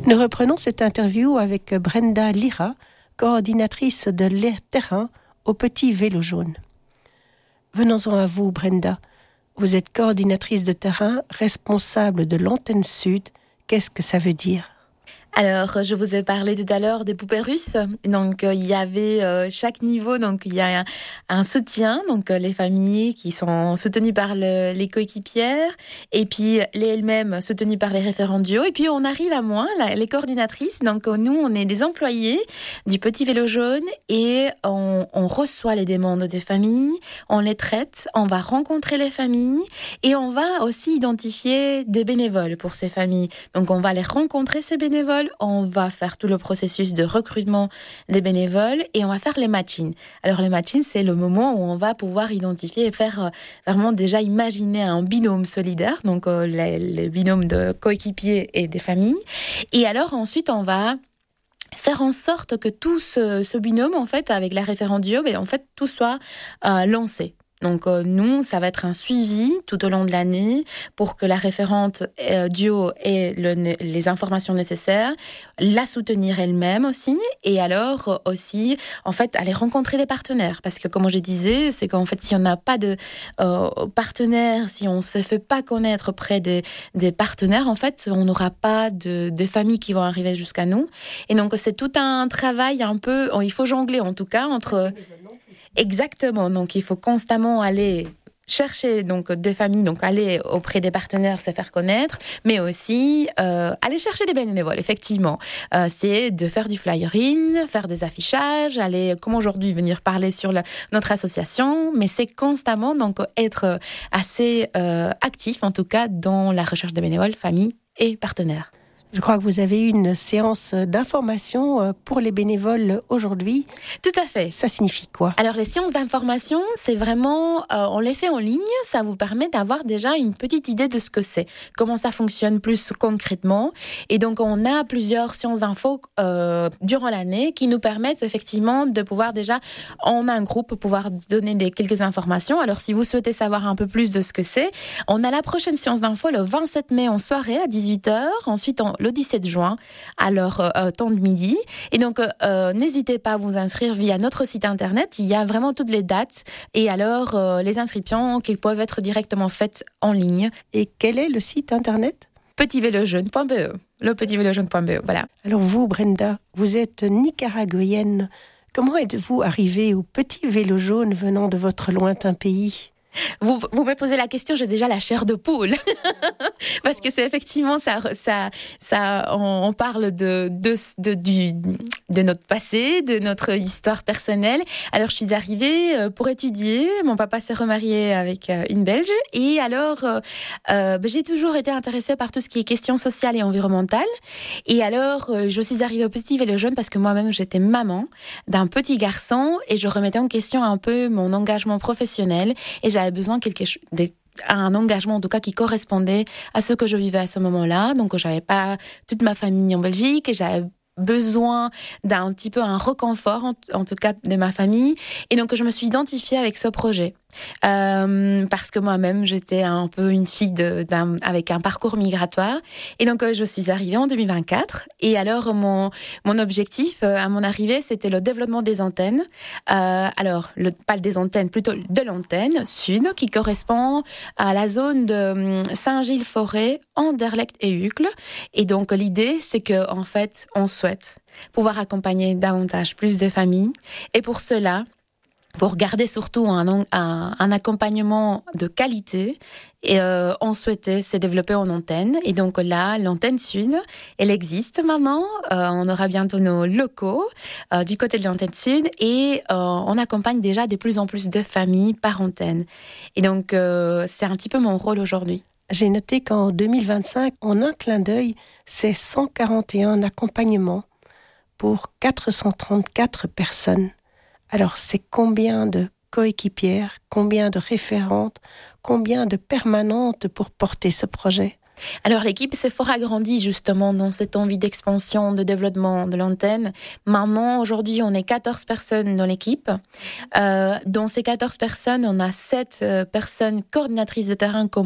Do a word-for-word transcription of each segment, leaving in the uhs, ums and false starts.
Nous reprenons cette interview avec Brenda Lira, coordinatrice de l'air terrain au Petit Vélo Jaune. Venons-en à vous, Brenda. Vous êtes coordinatrice de terrain, responsable de l'antenne sud. Qu'est-ce que ça veut dire ? Alors, je vous ai parlé tout à l'heure des poupées russes. Donc, euh, il y avait euh, chaque niveau, donc il y a un, un soutien, donc euh, les familles qui sont soutenues par le, les coéquipières, et puis les elles-mêmes soutenues par les référents duo. Et puis, on arrive à moi, là, les coordinatrices. Donc, euh, nous, on est des employés du Petit Vélo Jaune et on, on reçoit les demandes des familles, on les traite, on va rencontrer les familles et on va aussi identifier des bénévoles pour ces familles. Donc, on va les rencontrer, ces bénévoles. On va faire tout le processus de recrutement des bénévoles et on va faire les matchings. Alors les matchings, c'est le moment où on va pouvoir identifier et faire euh, vraiment déjà imaginer un binôme solidaire, donc euh, les, les binômes de coéquipiers et des familles. Et alors ensuite, on va faire en sorte que tout ce, ce binôme, en fait, avec la référent duo, ben, en fait, tout soit euh, lancé. Donc euh, nous, ça va être un suivi tout au long de l'année pour que la référente euh, duo ait le, les informations nécessaires, la soutenir elle-même aussi, et alors euh, aussi, en fait, aller rencontrer des partenaires. Parce que comme je disais, c'est qu'en fait, si on n'a pas de euh, partenaires, si on ne se fait pas connaître près des, des partenaires, en fait, on n'aura pas de, de familles qui vont arriver jusqu'à nous. Et donc, c'est tout un travail un peu, il faut jongler en tout cas entre... Exactement, donc il faut constamment aller chercher donc des familles, donc aller auprès des partenaires, se faire connaître, mais aussi euh, aller chercher des bénévoles, effectivement. Euh, c'est de faire du flyering, faire des affichages, aller, comme aujourd'hui, venir parler sur la, notre association, mais c'est constamment donc être assez euh, actif, en tout cas, dans la recherche de bénévoles, familles et partenaires. Je crois que vous avez eu une séance d'information pour les bénévoles aujourd'hui. Tout à fait. Ça signifie quoi ? Alors, les séances d'information, c'est vraiment, euh, on les fait en ligne. Ça vous permet d'avoir déjà une petite idée de ce que c'est, comment ça fonctionne plus concrètement. Et donc, on a plusieurs séances d'info euh, durant l'année qui nous permettent effectivement de pouvoir déjà, en un groupe, pouvoir donner des, quelques informations. Alors, si vous souhaitez savoir un peu plus de ce que c'est, on a la prochaine séance d'info le vingt-sept mai en soirée à dix-huit heures. Ensuite, on le dix-sept juin, à leur euh, temps de midi. Et donc, euh, n'hésitez pas à vous inscrire via notre site internet. Il y a vraiment toutes les dates et alors euh, les inscriptions qui peuvent être directement faites en ligne. Et quel est le site internet ? petit vélo jaune point b e. le petit vélo jaune point b e, voilà. Alors vous, Brenda, vous êtes nicaraguayenne. Comment êtes-vous arrivée au Petit Vélo Jaune venant de votre lointain pays ? Vous, vous me posez la question, j'ai déjà la chair de poule. Parce que c'est effectivement, ça, ça, ça, on, on parle de, de, de, du, de notre passé, de notre histoire personnelle. Alors, je suis arrivée pour étudier. Mon papa s'est remarié avec une Belge. Et alors, euh, euh, j'ai toujours été intéressée par tout ce qui est questions sociales et environnementales. Et alors, je suis arrivée au Petit Vélo Jaune parce que moi-même, j'étais maman d'un petit garçon et je remettais en question un peu mon engagement professionnel. Et j'avais besoin quelque chose, un engagement en tout cas qui correspondait à ce que je vivais à ce moment-là. Donc, j'avais pas toute ma famille en Belgique et j'avais besoin d'un petit peu un reconfort, en, en tout cas de ma famille. Et donc, je me suis identifiée avec ce projet. Euh, parce que moi-même, j'étais un peu une fille de, d'un, avec un parcours migratoire. Et donc, euh, je suis arrivée en deux mille vingt-quatre. Et alors, mon, mon objectif euh, à mon arrivée, c'était le développement des antennes. Euh, alors, le, pas des antennes, plutôt de l'antenne sud, qui correspond à la zone de Saint-Gilles-Forêt, Anderlecht et Uccle. Et donc, l'idée, c'est que, en fait, on souhaite pouvoir accompagner davantage plus de familles. Et pour cela, pour garder surtout un, un, un accompagnement de qualité, et euh, on souhaitait se développer en antenne. Et donc là, l'antenne sud, elle existe maintenant. Euh, on aura bientôt nos locaux euh, du côté de l'antenne sud et euh, on accompagne déjà de plus en plus de familles par antenne. Et donc, euh, c'est un petit peu mon rôle aujourd'hui. J'ai noté qu'en deux mille vingt-cinq, en un clin d'œil, c'est cent quarante et un accompagnements pour quatre cent trente-quatre personnes. Alors, c'est combien de coéquipières, combien de référentes, combien de permanentes pour porter ce projet ? Alors, l'équipe s'est fort agrandie justement dans cette envie d'expansion, de développement de l'antenne. Maintenant, aujourd'hui, on est quatorze personnes dans l'équipe. Euh, dans ces quatorze personnes, on a sept euh, personnes coordinatrices de terrain comme moi.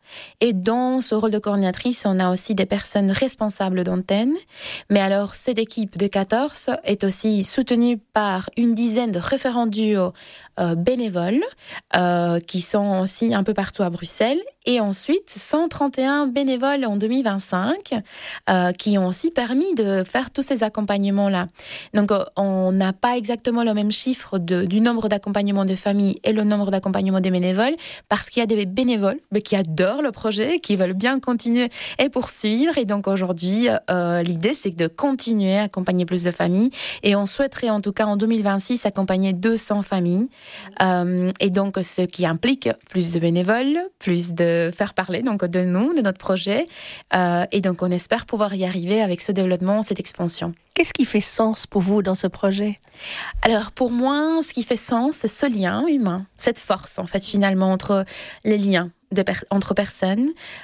Et dans ce rôle de coordinatrice, on a aussi des personnes responsables d'antenne. Mais alors, cette équipe de quatorze est aussi soutenue par une dizaine de référents duo euh, bénévoles euh, qui sont aussi un peu partout à Bruxelles. Et ensuite, cent trente et un bénévoles en deux mille vingt-cinq euh, qui ont aussi permis de faire tous ces accompagnements-là. Donc, euh, on n'a pas exactement le même chiffre de, du nombre d'accompagnements de familles et le nombre d'accompagnements des bénévoles parce qu'il y a des bénévoles mais qui adorent le projet, qui veulent bien continuer et poursuivre. Et donc, aujourd'hui, euh, l'idée, c'est de continuer à accompagner plus de familles. Et on souhaiterait, en tout cas, en deux mille vingt-six, accompagner deux cents familles. Euh, et donc, ce qui implique plus de bénévoles, plus de faire parler donc de nous, de notre projet. Euh, et donc, on espère pouvoir y arriver avec ce développement, cette expansion. Qu'est-ce qui fait sens pour vous dans ce projet ? Alors, pour moi, ce qui fait sens, c'est ce lien humain, cette force, en fait, finalement, entre les liens de per- entre personnes.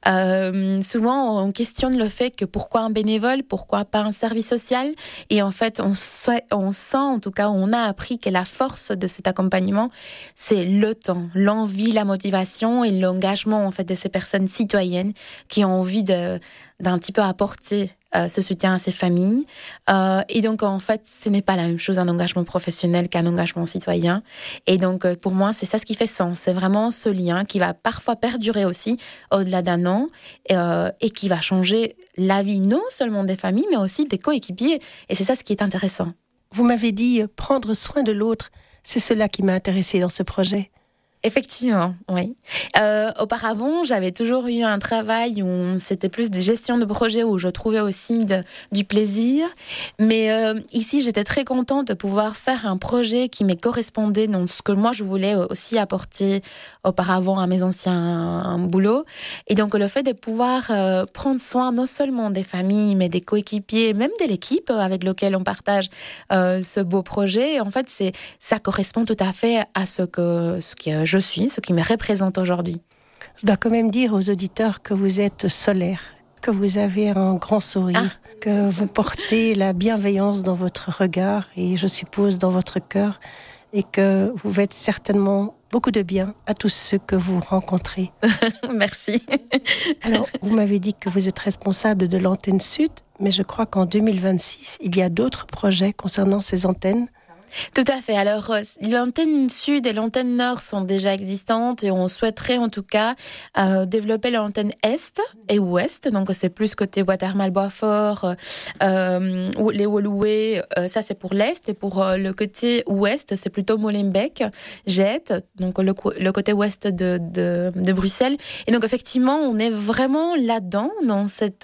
Euh, souvent, on questionne le fait que pourquoi un bénévole, pourquoi pas un service social ? Et en fait, on sait, on sent, en tout cas, on a appris que la force de cet accompagnement, c'est le temps, l'envie, la motivation et l'engagement, en fait, de ces personnes citoyennes qui ont envie de, d'un petit peu apporter Euh, ce soutien à ces familles. Euh, et donc, en fait, ce n'est pas la même chose un engagement professionnel qu'un engagement citoyen. Et donc, euh, pour moi, c'est ça ce qui fait sens. C'est vraiment ce lien qui va parfois perdurer aussi au-delà d'un an euh, et qui va changer la vie non seulement des familles, mais aussi des coéquipiers. Et c'est ça ce qui est intéressant. Vous m'avez dit euh, prendre soin de l'autre. C'est cela qui m'a intéressée dans ce projet. Effectivement, oui. Euh, auparavant, j'avais toujours eu un travail où c'était plus des gestions de projets où je trouvais aussi de, du plaisir. Mais euh, ici, j'étais très contente de pouvoir faire un projet qui me correspondait dans ce que moi, je voulais aussi apporter auparavant à mes anciens boulots. Et donc, le fait de pouvoir euh, prendre soin non seulement des familles, mais des coéquipiers, même de l'équipe avec laquelle on partage euh, ce beau projet, en fait, c'est, ça correspond tout à fait à ce que, ce que je suis, ce qui me représente aujourd'hui. Je dois quand même dire aux auditeurs que vous êtes solaire, que vous avez un grand sourire, ah. que vous portez la bienveillance dans votre regard et je suppose dans votre cœur et que vous faites certainement beaucoup de bien à tous ceux que vous rencontrez. Merci. Alors, vous m'avez dit que vous êtes responsable de l'antenne Sud, mais je crois qu'en deux mille vingt-six, il y a d'autres projets concernant ces antennes. Tout à fait. Alors, l'antenne sud et l'antenne nord sont déjà existantes et on souhaiterait en tout cas euh, développer l'antenne est et ouest. Donc, c'est plus côté Watermal-Boisfort, euh, les Woluwe, euh, ça c'est pour l'est. Et pour euh, le côté ouest, c'est plutôt Molenbeek, Jette, donc le, le côté ouest de, de, de Bruxelles. Et donc, effectivement, on est vraiment là-dedans, dans cette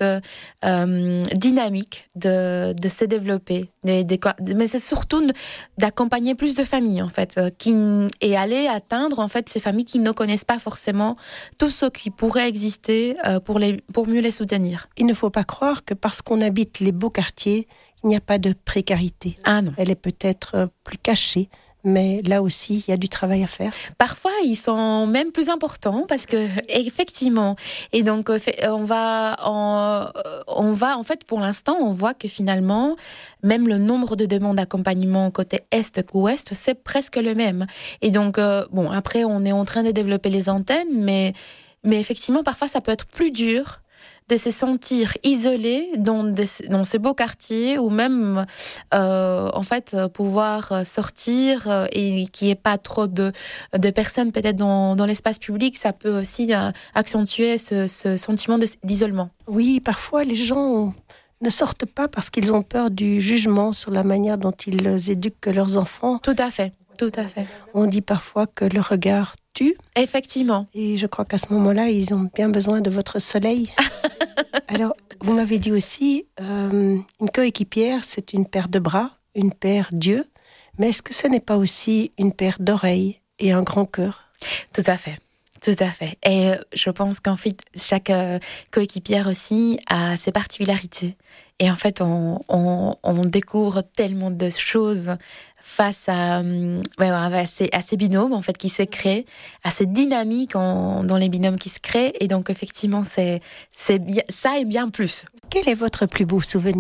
euh, dynamique de, de se développer. Des, des, mais c'est surtout d'accompagner plus de familles en fait, euh, qui, et aller atteindre en fait ces familles qui ne connaissent pas forcément tout ce qui pourrait exister euh, pour, les, pour mieux les soutenir. Il ne faut pas croire que parce qu'on habite les beaux quartiers, il n'y a pas de précarité. Ah non. Elle est peut-être plus cachée, mais là aussi, il y a du travail à faire. Parfois, ils sont même plus importants parce que, effectivement, et donc, on va, on, on va, en fait, pour l'instant, on voit que finalement, même le nombre de demandes d'accompagnement côté Est qu'Ouest, c'est presque le même. Et donc, euh, bon, après, on est en train de développer les antennes, mais, mais effectivement, parfois, ça peut être plus dur de se sentir isolé dans, des, dans ces beaux quartiers ou même euh, en fait pouvoir sortir et qu'il n'y ait pas trop de, de personnes peut-être dans, dans l'espace public, ça peut aussi euh, accentuer ce, ce sentiment de, d'isolement. Oui, parfois les gens ne sortent pas parce qu'ils ont peur du jugement sur la manière dont ils éduquent leurs enfants. Tout à fait, tout à fait. On dit parfois que le regard tue. Effectivement. Et je crois qu'à ce moment-là, ils ont bien besoin de votre soleil. Alors, vous m'avez dit aussi, euh, une coéquipière, c'est une paire de bras, une paire d'yeux, mais est-ce que ce n'est pas aussi une paire d'oreilles et un grand cœur ? Tout à fait. Tout à fait. Et je pense qu'en fait, chaque euh, coéquipière aussi a ses particularités. Et en fait, on, on, on découvre tellement de choses face à, ouais, à, ces, à ces binômes en fait, qui se créent, à cette dynamique en, dans les binômes qui se créent. Et donc, effectivement, c'est, c'est bien, ça et bien plus. Quel est votre plus beau souvenir ?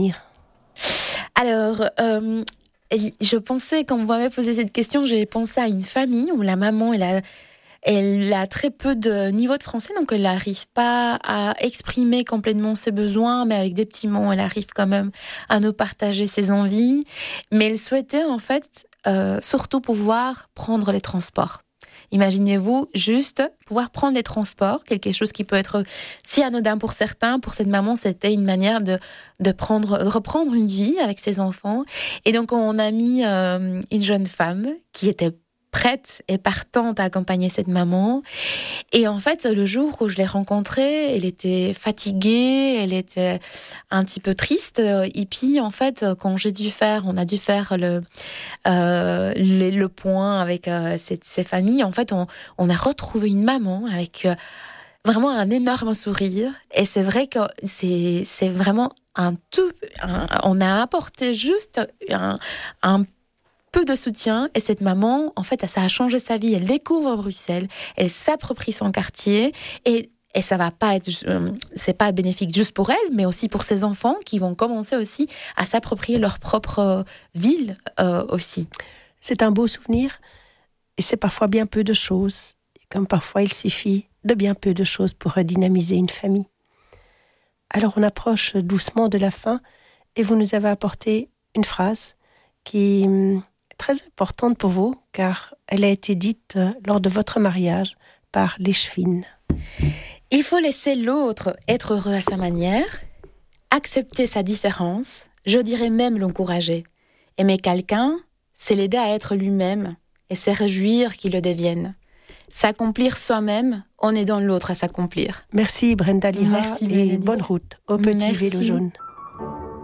Alors, euh, je pensais, quand vous m'avez posé cette question, j'ai pensé à une famille où la maman, elle a Elle a très peu de niveau de français, donc elle n'arrive pas à exprimer complètement ses besoins, mais avec des petits mots, elle arrive quand même à nous partager ses envies. Mais elle souhaitait en fait euh, surtout pouvoir prendre les transports. Imaginez-vous juste pouvoir prendre les transports, quelque chose qui peut être si anodin pour certains. Pour cette maman, c'était une manière de, de, prendre, de reprendre une vie avec ses enfants. Et donc, on a mis euh, une jeune femme qui était prête et partante à accompagner cette maman. Et en fait, le jour où je l'ai rencontrée, elle était fatiguée, elle était un petit peu triste. Et puis, en fait, quand j'ai dû faire, on a dû faire le, euh, le, le point avec euh, ces, ces familles, en fait, on, on a retrouvé une maman avec euh, vraiment un énorme sourire. Et c'est vrai que c'est, c'est vraiment un tout... Un, on a apporté juste un, un peu de soutien, et cette maman, en fait, ça a changé sa vie. Elle découvre Bruxelles, elle s'approprie son quartier, et, et ça va pas être, euh, c'est pas bénéfique juste pour elle, mais aussi pour ses enfants qui vont commencer aussi à s'approprier leur propre ville euh, aussi. C'est un beau souvenir, et c'est parfois bien peu de choses, comme parfois il suffit de bien peu de choses pour redynamiser une famille. Alors on approche doucement de la fin, et vous nous avez apporté une phrase qui très importante pour vous, car elle a été dite lors de votre mariage par Lichvin. Il faut laisser l'autre être heureux à sa manière, accepter sa différence, je dirais même l'encourager. Aimer quelqu'un, c'est l'aider à être lui-même et se réjouir qu'il le devienne. S'accomplir soi-même en aidant l'autre à s'accomplir. Merci Brenda Lira. Merci et bonne route au petit Merci. Vélo jaune.